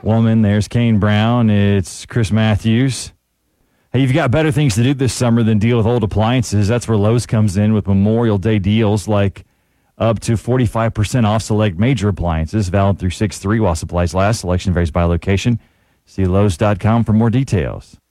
woman. There's Kane Brown. It's Chris Matthews. Hey, you've got better things to do this summer than deal with old appliances. That's where Lowe's comes in with Memorial Day deals like up to 45% off select major appliances, valid through 6/3 while supplies last. Selection varies by location. See Lowe's.com for more details.